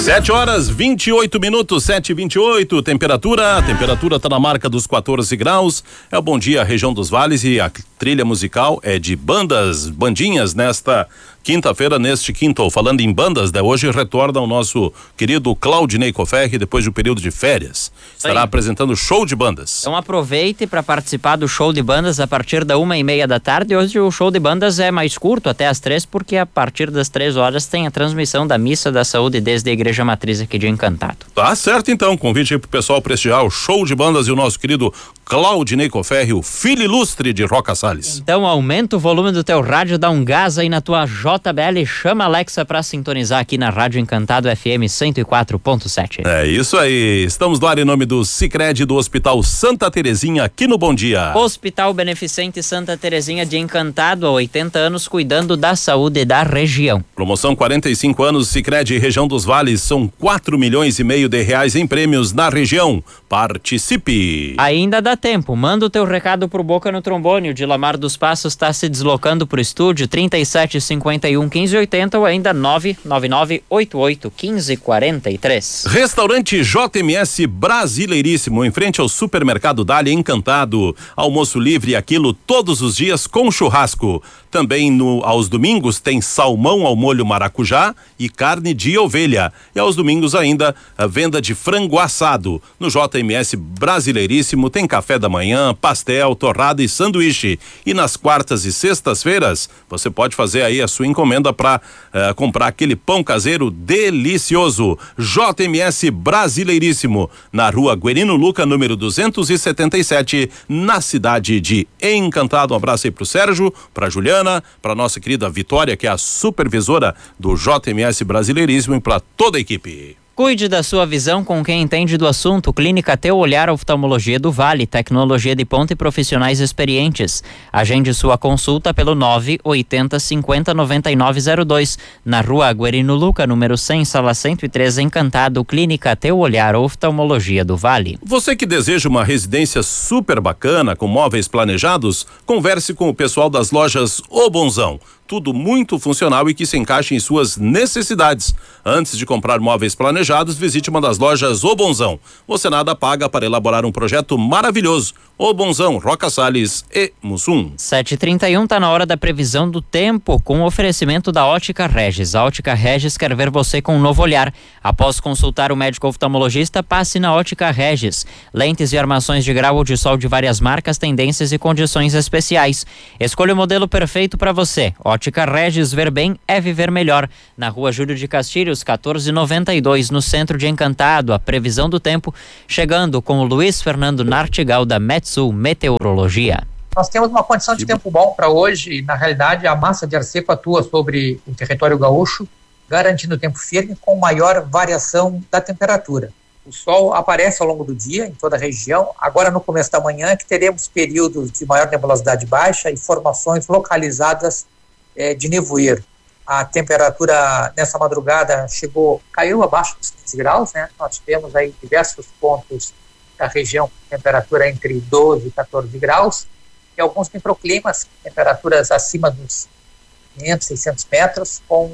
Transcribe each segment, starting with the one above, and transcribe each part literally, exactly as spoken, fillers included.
sete horas, vinte e oito minutos, sete e vinte e oito, temperatura, a temperatura tá na marca dos quatorze graus. É o Bom Dia Região dos Vales e a trilha musical é de bandas, bandinhas nesta quinta-feira, neste quinto. Falando em bandas, de hoje retorna o nosso querido Claudinei Coferri depois de um período de férias. Estará apresentando show de bandas. Então aproveite para participar do show de bandas a partir da uma e meia da tarde. Hoje o show de bandas é mais curto, até às três, porque a partir das três horas tem a transmissão da Missa da Saúde desde a Igreja Matriz aqui de Encantado. Tá certo então, convite aí pro pessoal prestigiar o show de bandas e o nosso querido Claudinei Coferri, o filho ilustre de Roca Salles. Então aumenta o volume do teu rádio, dá um gás aí na tua J B L, chama a Alexa pra sintonizar aqui na Rádio Encantado F M cento e quatro ponto sete. É isso aí, estamos no ar em nome do Sicredi do Hospital Santa Terezinha aqui no Bom Dia. Hospital Beneficente Santa Terezinha de Encantado, há oitenta anos cuidando da saúde da região. Promoção quarenta e cinco anos Sicredi Região dos Vales, são quatro milhões e meio de reais em prêmios na região. Participe! Ainda dá tempo, manda o teu recado pro Boca no Trombone. O Dilamar dos Passos está se deslocando pro estúdio, trinta e sete, cinquenta e um, quinze, oitenta ou ainda nove nove nove, oito oito, quinze, quarenta e três. Restaurante J M S Brasileiríssimo, em frente ao Supermercado Dália Encantado. Almoço livre, aquilo todos os dias com churrasco. Também no, aos domingos tem salmão ao molho maracujá e carne de ovelha. E aos domingos ainda a venda de frango assado. No J M S Brasileiríssimo tem café da manhã, pastel, torrada e sanduíche. E nas quartas e sextas-feiras você pode fazer aí a sua encomenda para uh, comprar aquele pão caseiro delicioso. J M S Brasileiríssimo, na rua Guerino Luca, número duzentos e setenta e sete, na cidade de Encantado. Um abraço aí pro Sérgio, pra Juliana, pra nossa querida Vitória, que é a supervisora do J M S Brasileiríssimo, e pra toda a equipe. Cuide da sua visão com quem entende do assunto. Clínica Teu Olhar Oftalmologia do Vale, tecnologia de ponta e profissionais experientes. Agende sua consulta pelo nove oitenta, cinquenta, noventa e nove zero dois, na rua Guerino Luca, número cem, sala cento e três, Encantado. Clínica Teu Olhar Oftalmologia do Vale. Você que deseja uma residência super bacana, com móveis planejados, converse com o pessoal das lojas O Bonzão. Tudo muito funcional e que se encaixe em suas necessidades. Antes de comprar móveis planejados, visite uma das lojas O Bonzão. Você nada paga para elaborar um projeto maravilhoso. O Bonzão, Roca Salles e Mussum. sete e trinta e um, tá na hora da previsão do tempo, com o oferecimento da Ótica Regis. A Ótica Regis quer ver você com um novo olhar. Após consultar o médico oftalmologista, passe na Ótica Regis. Lentes e armações de grau ou de sol de várias marcas, tendências e condições especiais. Escolha o modelo perfeito para você. Ótica Regis, ver bem é viver melhor. Na rua Júlio de Castilhos, quatorze noventa e dois, no centro de Encantado. A previsão do tempo chegando com o Luiz Fernando Nartigal da Metsul Meteorologia. Nós temos uma condição de tempo bom para hoje. Na realidade, a massa de ar seco atua sobre o território gaúcho, garantindo tempo firme com maior variação da temperatura. O sol aparece ao longo do dia em toda a região. Agora, no começo da manhã, que teremos períodos de maior nebulosidade baixa e formações localizadas é, de nevoeiro. A temperatura nessa madrugada chegou, caiu abaixo dos quinze graus, né? Nós tivemos aí diversos pontos da região com temperatura entre doze e quatorze graus, e alguns microclimas, temperaturas acima dos quinhentos, seiscentos metros, com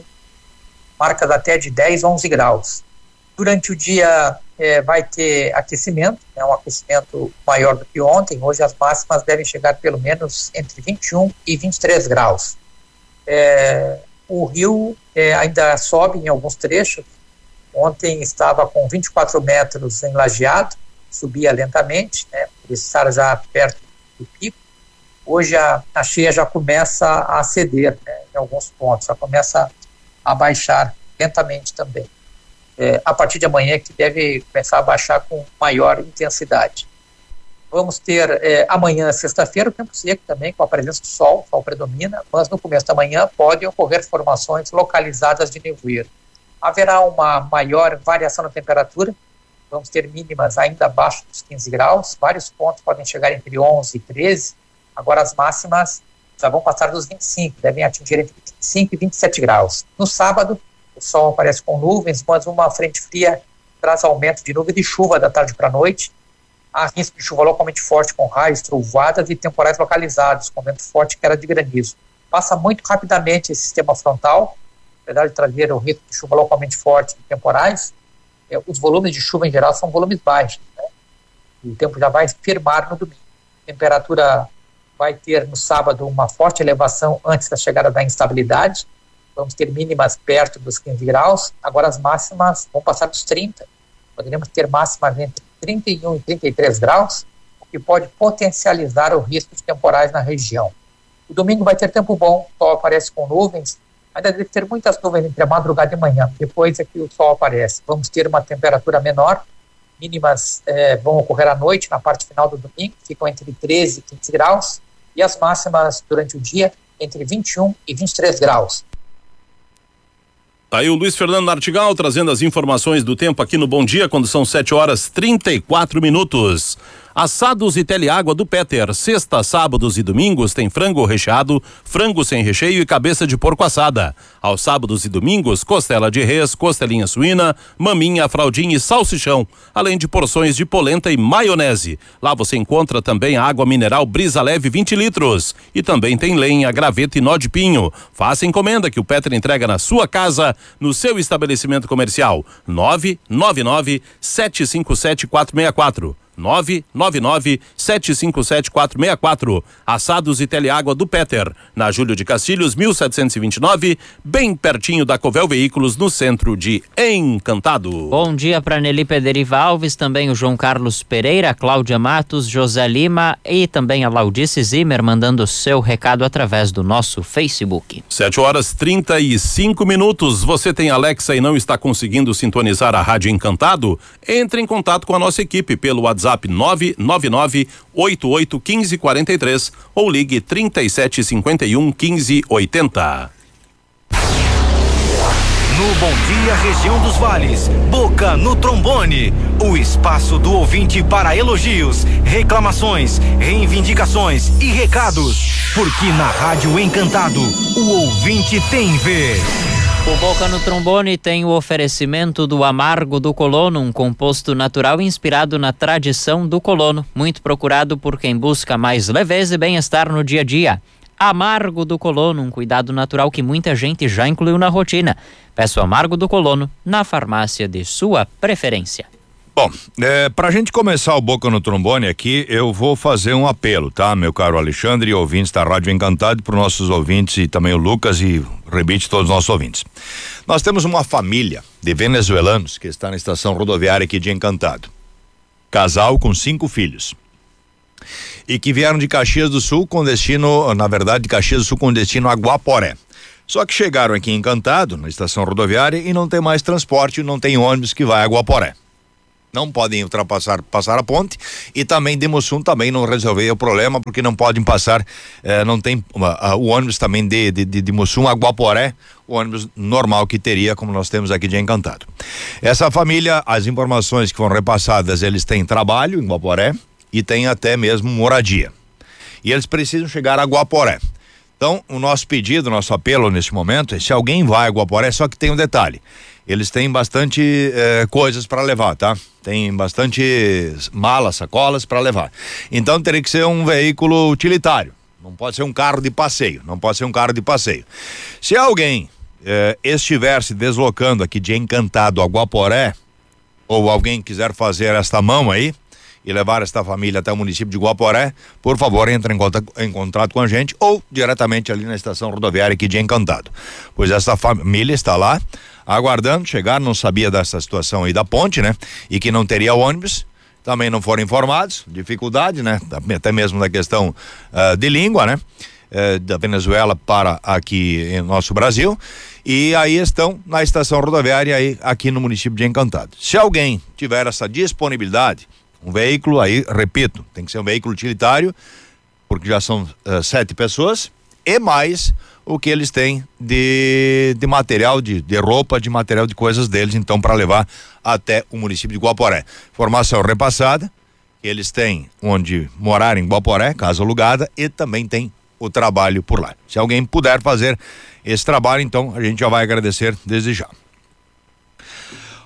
marcas até de dez, onze graus. Durante o dia é, vai ter aquecimento, né, um aquecimento maior do que ontem. Hoje as máximas devem chegar pelo menos entre vinte e um e vinte e três graus. É, o rio é, ainda sobe em alguns trechos. Ontem estava com vinte e quatro metros em Lajeado, subia lentamente, né, por estar já perto do pico. Hoje a, a cheia já começa a ceder, né, em alguns pontos, já começa a baixar lentamente também. É, a partir de amanhã que deve começar a baixar com maior intensidade. Vamos ter é, amanhã, sexta-feira, o tempo seco também, com a presença do sol, o sol predomina, mas no começo da manhã podem ocorrer formações localizadas de nevoeiro. Haverá uma maior variação na temperatura, vamos ter mínimas ainda abaixo dos quinze graus, vários pontos podem chegar entre onze e treze, agora as máximas já vão passar dos vinte e cinco, devem atingir entre vinte e cinco e vinte e sete graus. No sábado, o sol aparece com nuvens, mas uma frente fria traz aumento de nuvem de chuva da tarde para a noite. Há risco de chuva localmente forte com raios, trovoadas e temporais localizados, com vento forte e queda de granizo. Passa muito rapidamente esse sistema frontal, apesar de trazer o risco de chuva localmente forte e temporais, é, os volumes de chuva em geral são volumes baixos, né? O tempo já vai firmar no domingo. A temperatura vai ter no sábado uma forte elevação antes da chegada da instabilidade. Vamos ter mínimas perto dos quinze graus. Agora as máximas vão passar dos trinta. Poderemos ter máximas entre trinta e um e trinta e três graus, o que pode potencializar o risco de temporais na região. O domingo vai ter tempo bom, o sol aparece com nuvens, ainda deve ter muitas nuvens entre a madrugada e manhã, depois é que o sol aparece. Vamos ter uma temperatura menor, mínimas eh, vão ocorrer à noite, na parte final do domingo, ficam entre treze e quinze graus, e as máximas durante o dia entre vinte e um e vinte e três graus. Tá aí o Luiz Fernando Nartigal trazendo as informações do tempo aqui no Bom Dia, quando são sete horas trinta e quatro minutos. Assados e Teleágua do Peter, sexta, sábados e domingos tem frango recheado, frango sem recheio e cabeça de porco assada. Aos sábados e domingos, costela de res, costelinha suína, maminha, fraldinha e salsichão, além de porções de polenta e maionese. Lá você encontra também a água mineral Brisa Leve vinte litros e também tem lenha, graveto e nó de pinho. Faça encomenda que o Peter entrega na sua casa, no seu estabelecimento comercial. nove nove nove, sete cinco sete, quatro seis quatro. nove nove nove, sete cinco sete, quatro seis quatro. Assados e Teleágua do Peter, na Júlio de Castilhos, mil setecentos e vinte e nove, bem pertinho da Covel Veículos, no centro de Encantado. Bom dia para Nelly Pederiva Alves, também o João Carlos Pereira, Cláudia Matos, José Lima e também a Laudice Zimmer mandando seu recado através do nosso Facebook. sete horas trinta e cinco minutos. Você tem Alexa e não está conseguindo sintonizar a Rádio Encantado? Entre em contato com a nossa equipe pelo WhatsApp WhatsApp nove nove nove, oito oito um cinco, quatro três ou ligue trinta e sete cinquenta e um, quinze oitenta. No Bom Dia Região dos Vales, Boca no Trombone, o espaço do ouvinte para elogios, reclamações, reivindicações e recados, porque na Rádio Encantado, o ouvinte tem vez. O Boca no Trombone tem o oferecimento do Amargo do Colono, um composto natural inspirado na tradição do colono, muito procurado por quem busca mais leveza e bem-estar no dia a dia. Amargo do Colono, um cuidado natural que muita gente já incluiu na rotina. Peça o Amargo do Colono na farmácia de sua preferência. Bom, é, pra gente começar o Boca no Trombone aqui, eu vou fazer um apelo, tá, meu caro Alexandre e ouvintes da Rádio Encantado, para os nossos ouvintes e também o Lucas e rebite todos os nossos ouvintes. Nós temos uma família de venezuelanos que está na estação rodoviária aqui de Encantado. Casal com cinco filhos. E que vieram de Caxias do Sul com destino, na verdade, de Caxias do Sul com destino a Guaporé. Só que chegaram aqui em Encantado, na estação rodoviária, e não tem mais transporte, não tem ônibus que vai a Guaporé. Não podem ultrapassar passar a ponte e também de Mussum também não resolveu o problema porque não podem passar, eh, não tem uh, uh, o ônibus também de, de, de, de Mussum a Guaporé, o ônibus normal que teria, como nós temos aqui de Encantado. Essa família, as informações que foram repassadas, eles têm trabalho em Guaporé e têm até mesmo moradia. E eles precisam chegar a Guaporé. Então, o nosso pedido, o nosso apelo nesse momento é se alguém vai a Guaporé, só que tem um detalhe. Eles têm bastante eh, coisas para levar, tá? Tem bastante malas, sacolas para levar. Então teria que ser um veículo utilitário. Não pode ser um carro de passeio. Não pode ser um carro de passeio. Se alguém eh, estiver se deslocando aqui de Encantado a Guaporé, ou alguém quiser fazer esta mão aí e levar esta família até o município de Guaporé, por favor, entre em contato, em contato com a gente ou diretamente ali na estação rodoviária aqui de Encantado. Pois essa família está lá aguardando chegar, não sabia dessa situação aí da ponte, né? E que não teria ônibus, também não foram informados, dificuldade, né? Até mesmo da questão uh, de língua, né? Uh, da Venezuela para aqui em nosso Brasil, e aí estão na estação rodoviária aí aqui no município de Encantado. Se alguém tiver essa disponibilidade, um veículo aí, repito, tem que ser um veículo utilitário, porque já são uh, sete pessoas, e mais o que eles têm de, de material, de, de roupa, de material de coisas deles, então, para levar até o município de Guaporé. Informação repassada, eles têm onde morar em Guaporé, casa alugada, e também tem o trabalho por lá. Se alguém puder fazer esse trabalho, então, a gente já vai agradecer desde já.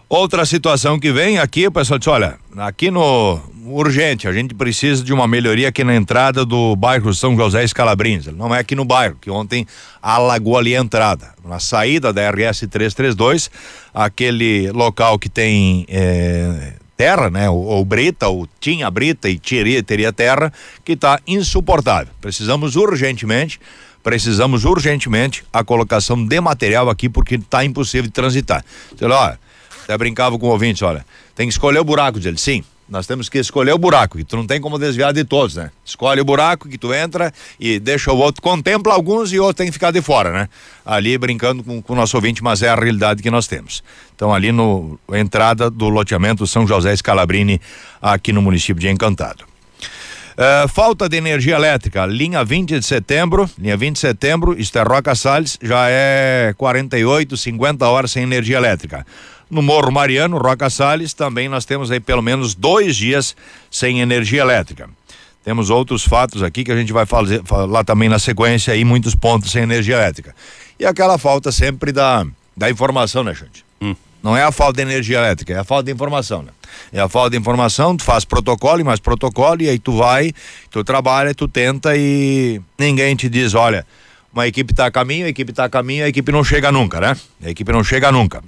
Outra situação que vem aqui, o pessoal disse, olha, aqui no urgente, a gente precisa de uma melhoria aqui na entrada do bairro São José Escalabrins. Não é aqui no bairro, que ontem alagou ali a entrada. Na saída da R S trezentos e trinta e dois, aquele local que tem é, terra, né? Ou, ou brita, ou tinha brita e teria, teria terra, que está insuportável. Precisamos urgentemente, precisamos urgentemente a colocação de material aqui, porque está impossível de transitar. Sei lá, olha, até brincava com o ouvinte, olha, tem que escolher o buraco, diz ele, sim, nós temos que escolher o buraco, e tu não tem como desviar de todos, né? Escolhe o buraco que tu entra e deixa o outro, contempla alguns e o outro tem que ficar de fora, né? Ali brincando com, com o nosso ouvinte, mas é a realidade que nós temos. Então ali no entrada do loteamento São José Scalabrini, aqui no município de Encantado. Uh, falta de energia elétrica, linha vinte de setembro, linha vinte de setembro, isto é Roca Salles, já é quarenta e oito, cinquenta horas sem energia elétrica. No Morro Mariano, Roca Salles, também nós temos aí pelo menos dois dias sem energia elétrica. Temos outros fatos aqui que a gente vai fazer, falar também na sequência aí, muitos pontos sem energia elétrica. E aquela falta sempre da, da informação, né, gente? Hum. Não é a falta de energia elétrica, é a falta de informação, né? É a falta de informação, tu faz protocolo e mais protocolo, e aí tu vai, tu trabalha, tu tenta e ninguém te diz, olha, uma equipe tá a caminho, a equipe tá a caminho, a equipe não chega nunca, né? A equipe não chega nunca.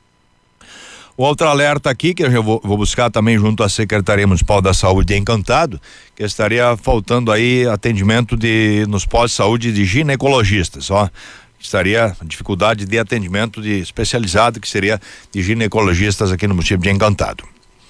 Outro alerta aqui, que eu vou, vou buscar também junto à Secretaria Municipal da Saúde de Encantado, que estaria faltando aí atendimento de, nos postos de saúde de ginecologistas, ó. Estaria dificuldade de atendimento de especializado, que seria de ginecologistas aqui no município de Encantado.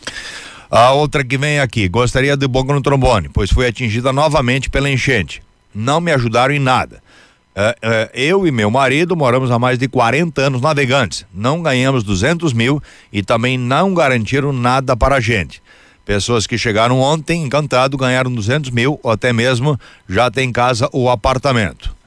A outra que vem aqui, gostaria de boca no trombone, pois fui atingida novamente pela enchente. Não me ajudaram em nada. Uh, uh, eu e meu marido moramos há mais de quarenta anos navegantes, não ganhamos duzentos mil e também não garantiram nada para a gente. Pessoas que chegaram ontem, Encantado, ganharam duzentos mil ou até mesmo já tem casa ou apartamento.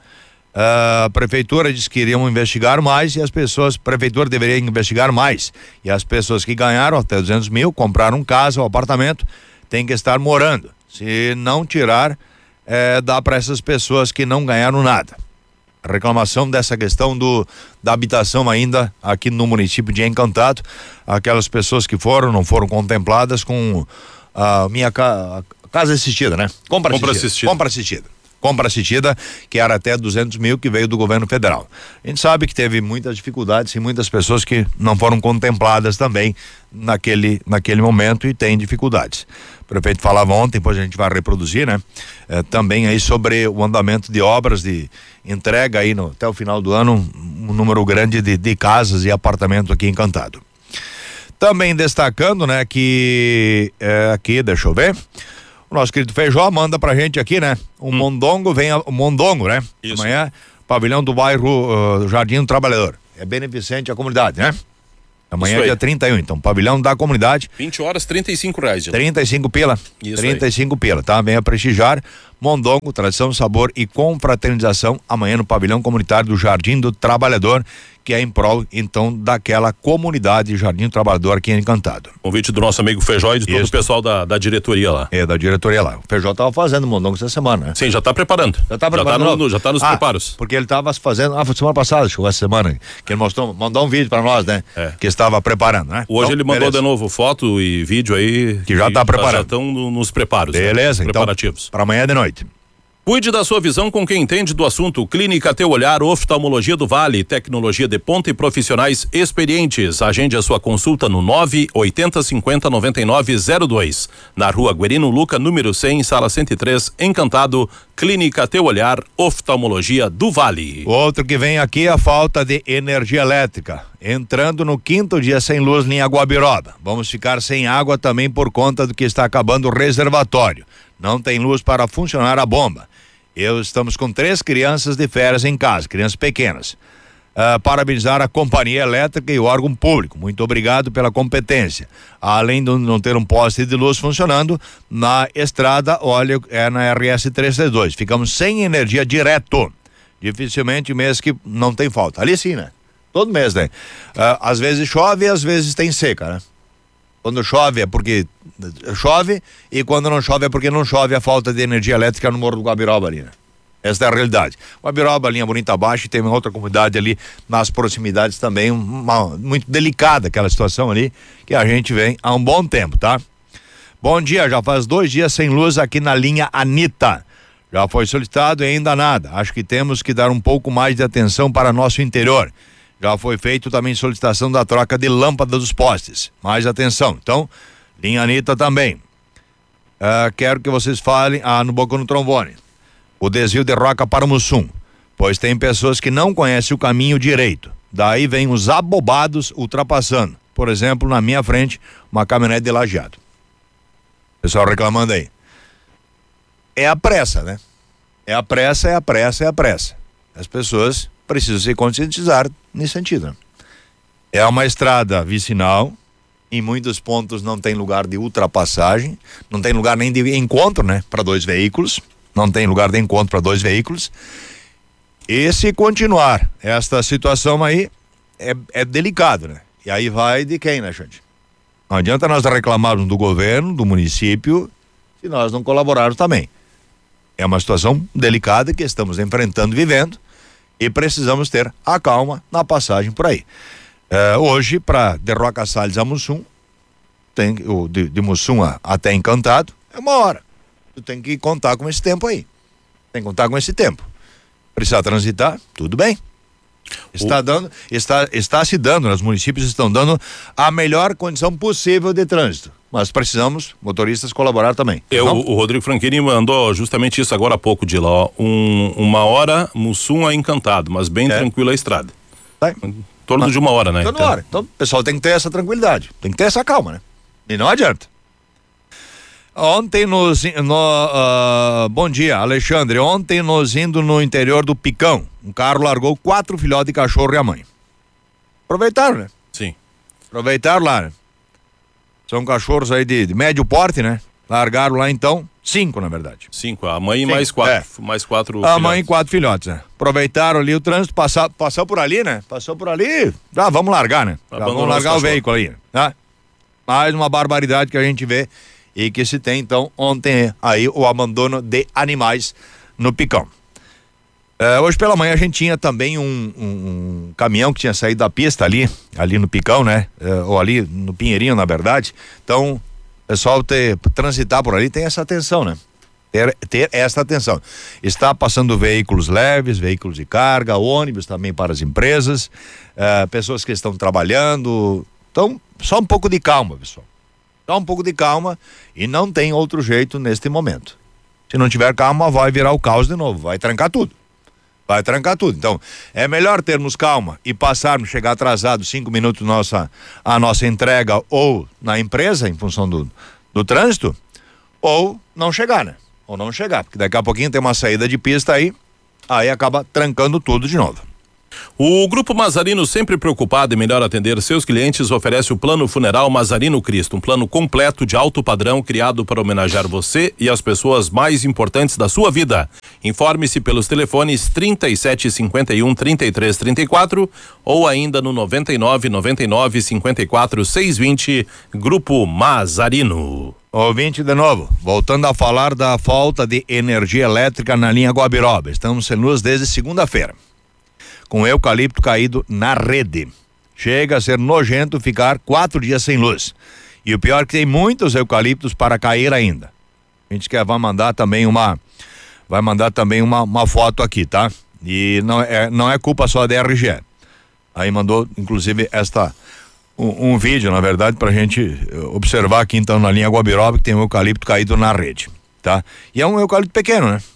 Uh, a prefeitura disse que iriam investigar mais e as pessoas, a prefeitura deveria investigar mais, e as pessoas que ganharam até duzentos mil, compraram casa ou apartamento, tem que estar morando. Se não tirar, eh, dá para essas pessoas que não ganharam nada. Reclamação dessa questão do da habitação ainda aqui no município de Encantado, aquelas pessoas que foram, não foram contempladas com a minha ca, casa assistida, né? Compra, Compra assistida. assistida. Compra assistida. Compra assistida, que era até duzentos mil, que veio do governo federal. A gente sabe que teve muitas dificuldades e muitas pessoas que não foram contempladas também naquele, naquele momento e têm dificuldades. O prefeito falava ontem, depois a gente vai reproduzir, né? É, também aí sobre o andamento de obras de entrega aí no, até o final do ano, um, um número grande de, de casas e apartamentos aqui em Encantado. Também destacando, né, que é, aqui, deixa eu ver, o nosso querido Feijó manda pra gente aqui, né? O hum. Mondongo vem, a, o Mondongo, né? Isso. Amanhã, pavilhão do bairro uh, Jardim do Trabalhador. É beneficente à comunidade, né? Amanhã é dia trinta e um, então, pavilhão da comunidade. vinte horas, trinta e cinco reais. Já. trinta e cinco pila. Isso trinta e cinco aí. Pila, tá? Venha prestigiar Mondongo, tradição, sabor e confraternização amanhã no pavilhão comunitário do Jardim do Trabalhador, que é em prol, então, daquela comunidade Jardim do Trabalhador aqui em Encantado. Convite do nosso amigo Feijó e de todo Isso. o pessoal da, da diretoria lá. É, da diretoria lá. O Feijó tava fazendo Mondongo essa semana, né? Sim, já tá preparando. Já tá preparando. Já tá, no, já tá nos ah, preparos. Porque ele tava fazendo, ah, foi semana passada, chegou essa semana, que ele mostrou, mandou um vídeo pra nós, né? É. Que estava preparando, né? Hoje então, ele mandou beleza. de novo foto e vídeo aí. Que já tá preparando. Já estão no, nos preparos. Beleza, né? Preparativos. Então, pra amanhã de noite. Cuide da sua visão com quem entende do assunto. Clínica Teu Olhar, Oftalmologia do Vale, tecnologia de ponta e profissionais experientes. Agende a sua consulta no nove oitenta cinquenta noventa e nove zero dois. Na rua Guerino Luca, número cem, sala cento e três, Encantado. Clínica Teu Olhar, Oftalmologia do Vale. Outro que vem aqui é a falta de energia elétrica. Entrando no quinto dia sem luz em Guabiroba. Vamos ficar sem água também por conta do que está acabando o reservatório. Não tem luz para funcionar a bomba. Eu estamos com três crianças de férias em casa, crianças pequenas. Uh, parabenizar a companhia elétrica e o órgão público. Muito obrigado pela competência. Além de não ter um poste de luz funcionando, na estrada, olha, é na R S trezentos e trinta e dois. Ficamos sem energia direto. Dificilmente mês que não tem falta. Ali sim, né? Todo mês, né? Uh, às vezes chove e às vezes tem seca, né? Quando chove é porque chove e quando não chove é porque não chove a falta de energia elétrica no Morro do Guabiroba ali, né? Essa é a realidade. Guabiroba, linha Bonita Abaixo, e tem uma outra comunidade ali nas proximidades também, uma, muito delicada aquela situação ali, que a gente vem há um bom tempo, tá? Bom dia, já faz dois dias sem luz aqui na linha Anitta. Já foi solicitado e ainda nada. Acho que temos que dar um pouco mais de atenção para nosso interior. Já foi feito também solicitação da troca de lâmpada dos postes. Mais atenção. Então, linha Anitta também. Uh, quero que vocês falem ah, no Boca no Trombone. O desvio de Roca para o Mussum, pois tem pessoas que não conhecem o caminho direito. Daí vem os abobados ultrapassando. Por exemplo, na minha frente, uma caminhonete de Lajeado. Pessoal reclamando aí. É a pressa, né? É a pressa, é a pressa, é a pressa. As pessoas precisam se conscientizar nesse sentido, né? É uma estrada vicinal, em muitos pontos não tem lugar de ultrapassagem, não tem lugar nem de encontro, né? Para dois veículos. Não tem lugar de encontro para dois veículos. E se continuar esta situação aí, é, é delicado, né? E aí vai de quem, né, gente? Não adianta nós reclamarmos do governo, do município, se nós não colaborarmos também. É uma situação delicada que estamos enfrentando e vivendo, e precisamos ter a calma na passagem por aí. É, hoje, para de Roca Salles a Mussum, tem, o, de, de Mussum a, até Encantado, é uma hora. Tu tem que contar com esse tempo aí. Tem que contar com esse tempo. Precisar transitar, tudo bem. Está o... dando, está, está se dando, os municípios estão dando a melhor condição possível de trânsito. Mas precisamos, motoristas, colaborar também. Eu, o Rodrigo Franchini mandou justamente isso agora há pouco, de lá, ó, um, uma hora Mussum a Encantado, mas bem é. tranquila a estrada. Tá. Em torno mas, de uma hora, né? Então, hora. Então, o pessoal tem que ter essa tranquilidade, tem que ter essa calma, né? E não adianta. Ontem nos, no, uh, bom dia, Alexandre. Ontem nos indo no interior do Picão, um carro largou quatro filhotes de cachorro e a mãe. Aproveitaram, né? Sim. Aproveitaram lá, né? São cachorros aí de, de médio porte, né? Largaram lá então, cinco na verdade. Cinco, a mãe e Cinco, mais quatro, é. mais quatro A filhotes. mãe e quatro filhotes, né? Aproveitaram ali o trânsito, passar, passou por ali, né? Passou por ali, já vamos largar, né? Já vamos largar o veículo aí, né? Mais uma barbaridade que a gente vê e que se tem, então, ontem aí o abandono de animais no Picão. É, hoje pela manhã a gente tinha também um, um, um caminhão que tinha saído da pista ali, ali no Picão, né? É, ou ali no Pinheirinho, na verdade. Então, o pessoal ter, transitar por ali tem essa atenção, né? Ter, ter essa atenção. Está passando veículos leves, veículos de carga, ônibus também para as empresas, é, pessoas que estão trabalhando. Então, só um pouco de calma, pessoal. Dá um pouco de calma e não tem outro jeito neste momento. Se não tiver calma, vai virar o caos de novo, vai trancar tudo. Vai trancar tudo. Então, é melhor termos calma e passarmos, chegar atrasado cinco minutos nossa, a nossa entrega ou na empresa, em função do, do trânsito, ou não chegar, né? Ou não chegar, porque daqui a pouquinho tem uma saída de pista aí, aí acaba trancando tudo de novo. O Grupo Mazarino, sempre preocupado em melhor atender seus clientes, oferece o Plano Funeral Mazarino Cristo, um plano completo de alto padrão criado para homenagear você e as pessoas mais importantes da sua vida. Informe-se pelos telefones trinta e sete, cinquenta e um, trinta e três, trinta e quatro ou ainda no noventa e nove, noventa e nove, cinquenta e quatro, seiscentos e vinte. Grupo Mazarino. Ouvinte de novo, voltando a falar da falta de energia elétrica na linha Guabiroba. Estamos sem luz desde segunda-feira, com eucalipto caído na rede. Chega a ser nojento ficar quatro dias sem luz. E o pior é que tem muitos eucaliptos para cair ainda. A gente quer, vai mandar também uma, vai mandar também uma, uma foto aqui, tá? E não é, não é culpa só da R G E. Aí mandou, inclusive, esta, um, um vídeo, na verdade, pra gente observar aqui, então, na linha Guabiroba, que tem um eucalipto caído na rede, tá? E é um eucalipto pequeno, né?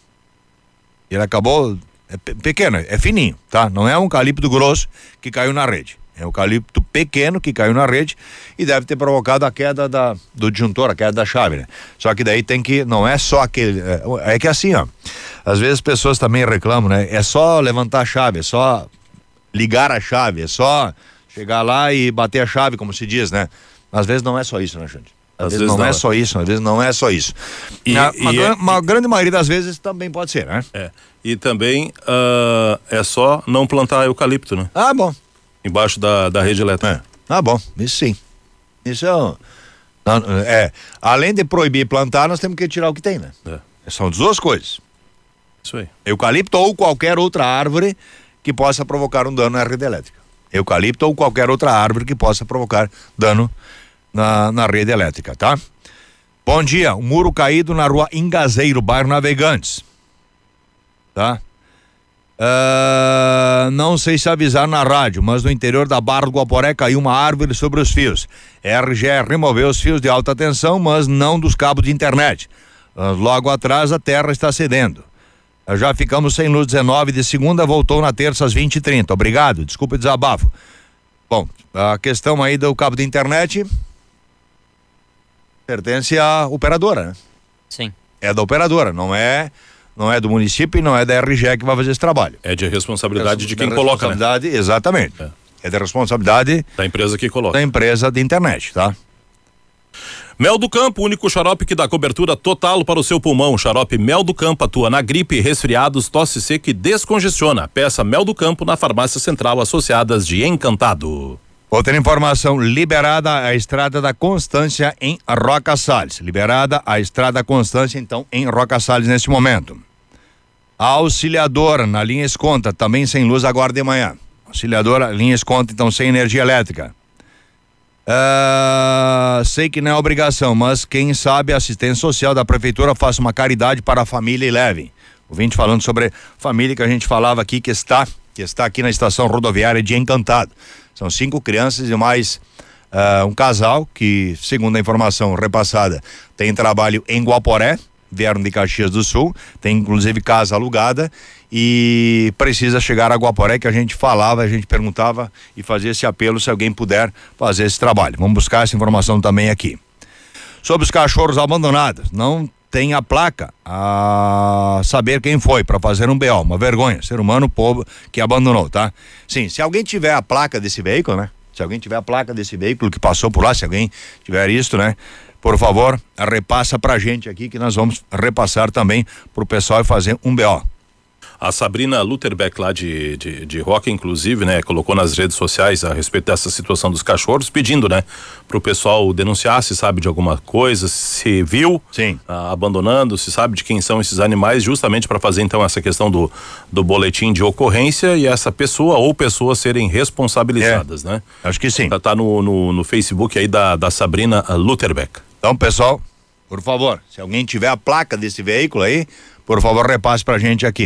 Ele acabou... É pequeno, é fininho, tá? Não é um eucalipto grosso que caiu na rede. É um eucalipto pequeno que caiu na rede e deve ter provocado a queda da, do disjuntor, a queda da chave, né? Só que daí tem que, não é só aquele, é, é que assim, ó, às vezes as pessoas também reclamam, né? É só levantar a chave, é só ligar a chave, é só chegar lá e bater a chave, como se diz, né? Às vezes não é só isso, né, gente? Às, às vezes, vezes não, não é, é só isso, às vezes não é só isso. E, a, uma, e, gran, uma e, grande maioria das vezes também pode ser, né? É. E também uh, é só não plantar eucalipto, né? Ah, bom. Embaixo da, da rede elétrica. É. Ah, bom, isso sim. Isso é, um, é. Além de proibir plantar, nós temos que tirar o que tem, né? É. São duas coisas. Isso aí. Eucalipto ou qualquer outra árvore que possa provocar um dano na rede elétrica. Eucalipto ou qualquer outra árvore que possa provocar dano na, na rede elétrica, tá? Bom dia, um muro caído na rua Ingazeiro, bairro Navegantes. Tá? Uh, não sei se avisar na rádio, mas no interior da Barra do Guaporé caiu uma árvore sobre os fios. R G E removeu os fios de alta tensão, mas não dos cabos de internet. Uh, logo atrás a terra está cedendo. Uh, já ficamos sem luz dezenove de segunda, voltou na terça às vinte e trinta. Obrigado, desculpe o desabafo. Bom, a questão aí do cabo de internet pertence à operadora, né? Sim. É da operadora, não é não é do município e não é da R G E que vai fazer esse trabalho. É de responsabilidade é de quem da coloca, né? Responsabilidade, exatamente. É. é da responsabilidade da empresa que coloca. Da empresa de internet, tá? Mel do Campo, único xarope que dá cobertura total para o seu pulmão. Xarope Mel do Campo atua na gripe, resfriados, tosse seca e descongestiona. Peça Mel do Campo na Farmácia Central Associadas de Encantado. Outra informação, liberada a Estrada da Constância em Roca Salles. Liberada a Estrada da Constância, então, em Roca Salles neste momento. A auxiliadora na linha Esconta, também sem luz agora de manhã. Auxiliadora, linha Esconta, então, sem energia elétrica. Uh, sei que não é obrigação, mas quem sabe a assistência social da prefeitura faça uma caridade para a família e leve. O ouvinte falando sobre família que a gente falava aqui, que está, que está aqui na estação rodoviária de Encantado. São cinco crianças e mais uh, um casal que, segundo a informação repassada, tem trabalho em Guaporé, vieram de Caxias do Sul, tem inclusive casa alugada e precisa chegar a Guaporé, que a gente falava, a gente perguntava e fazia esse apelo se alguém puder fazer esse trabalho. Vamos buscar essa informação também aqui. Sobre os cachorros abandonados, não tem a placa a saber quem foi para fazer um B O, uma vergonha, ser humano, povo que abandonou, tá? Sim, se alguém tiver a placa desse veículo, né? Se alguém tiver a placa desse veículo que passou por lá, se alguém tiver isso, né? Por favor, repassa pra gente aqui que nós vamos repassar também pro pessoal e fazer um B O. A Sabrina Lutherbeck lá de, de, de Roca, inclusive, né, colocou nas redes sociais a respeito dessa situação dos cachorros, pedindo, né, pro pessoal denunciar se sabe de alguma coisa, se viu Sim. Ah, abandonando, se sabe de quem são esses animais, justamente para fazer então essa questão do, do boletim de ocorrência e essa pessoa ou pessoas serem responsabilizadas, é, né? Acho que sim. Tá, tá no, no, no Facebook aí da, da Sabrina Lutherbeck. Então, pessoal, por favor, se alguém tiver a placa desse veículo aí, por favor, repasse pra gente aqui.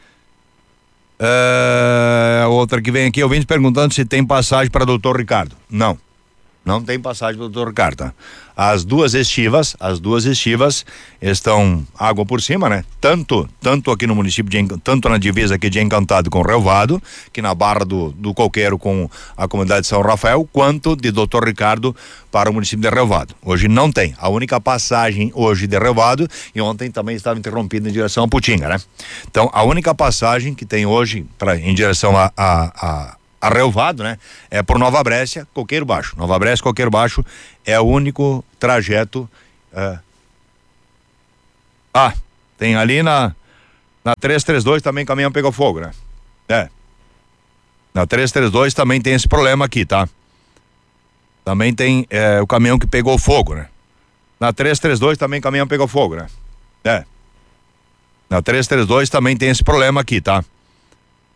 Uh, outra que vem aqui, ouvinte perguntando se tem passagem para doutor Ricardo. Não, não tem passagem para doutor Ricardo, tá? As duas estivas, as duas estivas estão água por cima, né? Tanto, tanto aqui no município de, tanto na divisa aqui de Encantado com Relvado, que na Barra do, do Coqueiro com a comunidade de São Rafael, quanto de doutor Ricardo para o município de Relvado. Hoje não tem. A única passagem hoje de Relvado, e ontem também estava interrompida em direção a Putinga, né? Então, a única passagem que tem hoje pra, em direção a, a, a a Relvado, né? É por Nova Brécia, Coqueiro Baixo. Nova Brécia, Coqueiro Baixo é o único trajeto. Uh... Ah, tem ali na na trezentos e trinta e dois também caminhão pegou fogo, né? É. Na trezentos e trinta e dois também tem esse problema aqui, tá? Também tem é, o caminhão que pegou fogo, né? Na trezentos e trinta e dois também caminhão pegou fogo, né? É. Na trezentos e trinta e dois também tem esse problema aqui, tá?